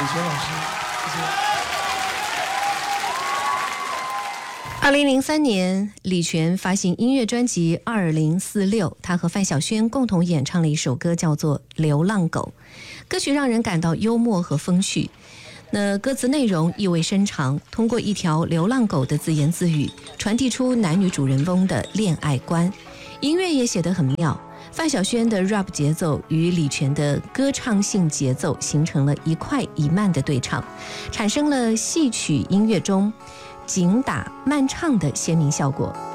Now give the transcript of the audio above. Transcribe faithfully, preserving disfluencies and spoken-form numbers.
李泉老师，谢谢。 二零零三年，李泉发行音乐专辑《二零四六》，他和范晓萱共同演唱了一首歌，叫做《流浪狗》。歌曲让人感到幽默和风趣。那歌词内容意味深长，通过一条流浪狗的自言自语，传递出男女主人翁的恋爱观。音乐也写得很妙，范晓萱的 rap 节奏与李泉的歌唱性节奏形成了一快一慢的对唱，产生了戏曲音乐中紧打慢唱的鲜明效果。